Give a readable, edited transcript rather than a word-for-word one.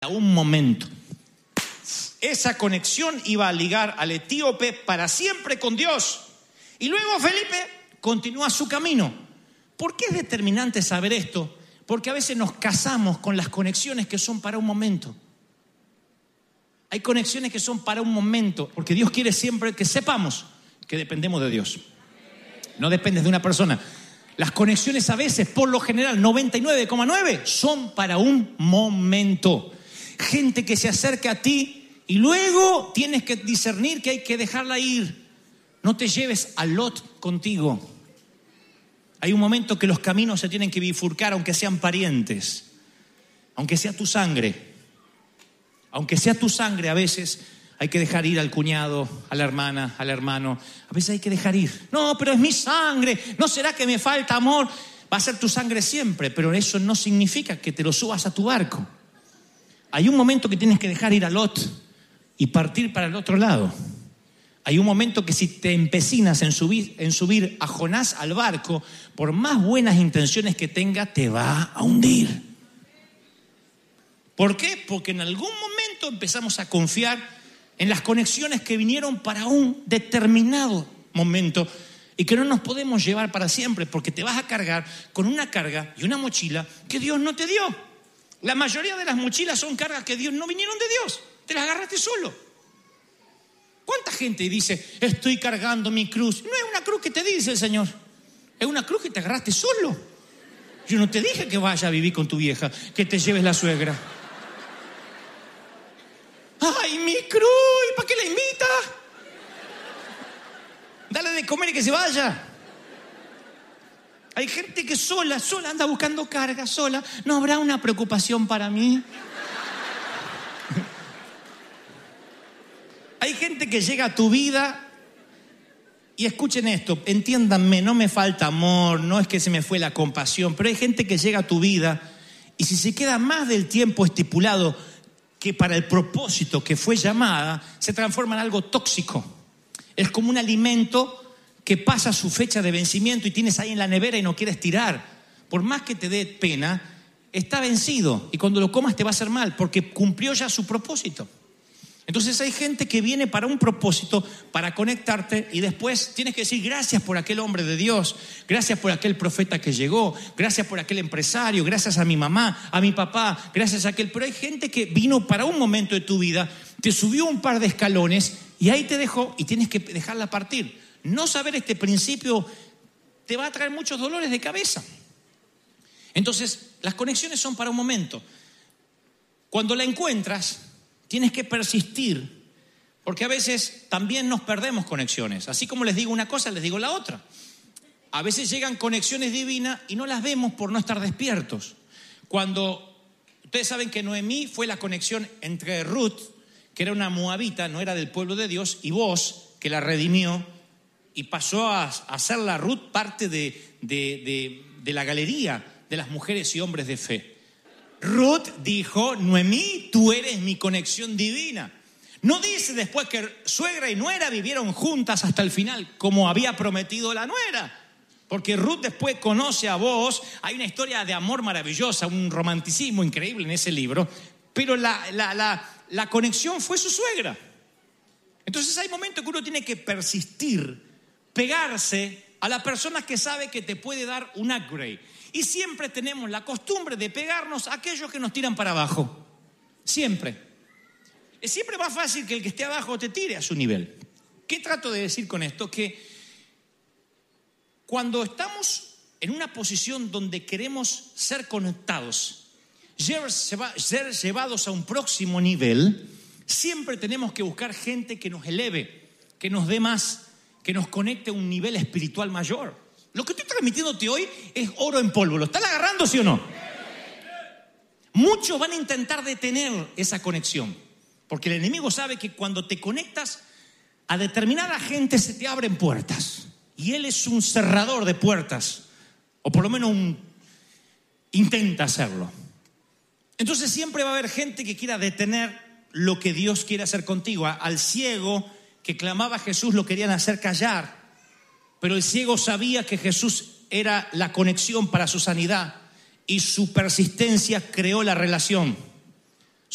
un momento. Esa conexión iba a ligar al etíope para siempre con Dios. Y luego Felipe continúa su camino. ¿Por qué es determinante saber esto? Porque a veces nos casamos con las conexiones que son para un momento. Hay conexiones que son para un momento, porque Dios quiere siempre que sepamos que dependemos de Dios. No dependes de una persona. Las conexiones a veces, por lo general, 99,9, son para un momento. Gente que se acerca a ti y luego tienes que discernir que hay que dejarla ir. No te lleves a Lot contigo. Hay un momento que los caminos se tienen que bifurcar, aunque sean parientes, aunque sea tu sangre. Aunque sea tu sangre, a veces hay que dejar ir al cuñado, a la hermana, al hermano. A veces hay que dejar ir. No, pero es mi sangre. ¿No será que me falta amor? Va a ser tu sangre siempre, pero eso no significa que te lo subas a tu barco. Hay un momento que tienes que dejar ir a Lot y partir para el otro lado. Hay un momento que si te empecinas en subir a Jonás al barco, por más buenas intenciones que tenga, te va a hundir. ¿Por qué? Porque en algún momento empezamos a confiar en las conexiones que vinieron para un determinado momento y que no nos podemos llevar para siempre, porque te vas a cargar con una carga y una mochila que Dios no te dio. La mayoría de las mochilas son cargas que Dios no vinieron de Dios. Te las agarraste solo. ¿Cuánta gente dice, estoy cargando mi cruz? No es una cruz que te dice el Señor. Es una cruz que te agarraste solo. Yo no te dije que vayas a vivir con tu vieja, que te lleves la suegra. ¡Ay, mi cruz! ¿Y para qué la invita? Dale de comer y que se vaya. Hay gente que sola anda buscando carga, sola. ¿No habrá una preocupación para mí? Hay gente que llega a tu vida y escuchen esto, entiéndanme, no me falta amor, no es que se me fue la compasión, pero hay gente que llega a tu vida y si se queda más del tiempo estipulado que para el propósito que fue llamada, se transforma en algo tóxico. Es como un alimento que pasa su fecha de vencimiento y tienes ahí en la nevera y no quieres tirar. Por más que te dé pena, está vencido y cuando lo comas te va a hacer mal porque cumplió ya su propósito. Entonces hay gente que viene para un propósito, para conectarte y después tienes que decir gracias por aquel hombre de Dios, gracias por aquel profeta que llegó, gracias por aquel empresario, gracias a mi mamá, a mi papá, gracias a aquel. Pero hay gente que vino para un momento de tu vida, te subió un par de escalones y ahí te dejó y tienes que dejarla partir. No saber este principio te va a traer muchos dolores de cabeza. Entonces las conexiones son para un momento. Cuando la encuentras, tienes que persistir, porque a veces también nos perdemos conexiones. Así como les digo una cosa, les digo la otra. A veces llegan conexiones divinas y no las vemos por no estar despiertos. Cuando ustedes saben que Noemí fue la conexión entre Ruth, que era una moabita, no era del pueblo de Dios, y Boaz, que la redimió y pasó a ser la Ruth parte de la galería de las mujeres y hombres de fe. Ruth dijo, Noemí, tú eres mi conexión divina. No dice después que suegra y nuera vivieron juntas hasta el final, como había prometido la nuera. Porque Ruth después conoce a Boaz. Hay una historia de amor maravillosa, un romanticismo increíble en ese libro. Pero la conexión fue su suegra. Entonces hay momentos que uno tiene que persistir, pegarse a la persona que sabe que te puede dar un upgrade. Y siempre tenemos la costumbre de pegarnos a aquellos que nos tiran para abajo. Siempre. Es siempre más fácil que el que esté abajo te tire a su nivel. ¿Qué trato de decir con esto? Que cuando estamos en una posición donde queremos ser conectados, ser llevados a un próximo nivel, siempre tenemos que buscar gente que nos eleve, que nos dé más, que nos conecte a un nivel espiritual mayor. Lo que estoy transmitiéndote hoy es oro en polvo. ¿Lo están agarrando, sí o no? Muchos van a intentar detener esa conexión, porque el enemigo sabe que cuando te conectas a determinada gente se te abren puertas. Y él es un cerrador de puertas, o por lo menos intenta hacerlo. Entonces siempre va a haber gente que quiera detener lo que Dios quiere hacer contigo. Al ciego que clamaba a Jesús lo querían hacer callar. Pero el ciego sabía que Jesús era la conexión para su sanidad y su persistencia creó la relación.